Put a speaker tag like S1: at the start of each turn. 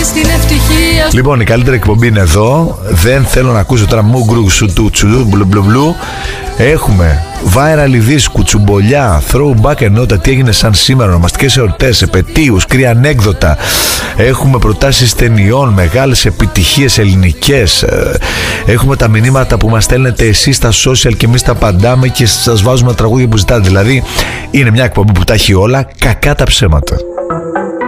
S1: στην ευτυχία.
S2: Λοιπόν, η καλύτερη εκπομπή είναι εδώ. Δεν θέλω να ακούσω τώρα μουγκρου σουτούτσου μπλου. Έχουμε viral ειδήσεις, κουτσουμπολιά, throwback ενότητα, τι έγινε σαν σήμερα, ονομαστικές εορτές, επετείους, κρύα ανέκδοτα. Έχουμε προτάσεις ταινιών, μεγάλες επιτυχίες ελληνικές. Έχουμε τα μηνύματα που μας στέλνετε εσείς στα social και εμείς τα απαντάμε και σας βάζουμε τραγούδια που ζητάτε. Δηλαδή είναι μια εκπομπή που τα έχει όλα, κακά τα ψέματα.